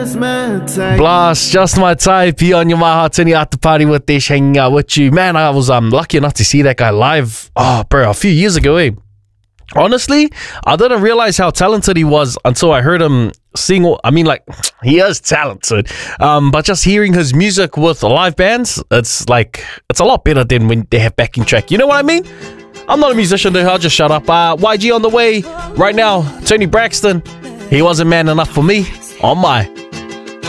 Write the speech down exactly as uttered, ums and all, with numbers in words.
Blast, just my type. He on your My Heart Tini at the party with Dish, hanging out with you. Man, I was um lucky enough to see that guy live. Oh, bro, a few years ago, eh? Honestly, I didn't realize how talented he was until I heard him sing. I mean, like, he is talented. Um, but just hearing his music with live bands, it's like, it's a lot better than when they have backing track. You know what I mean? I'm not a musician, dude. I'll just shut up. Uh, Y G on the way right now. Tony Braxton. He wasn't man enough for me. On my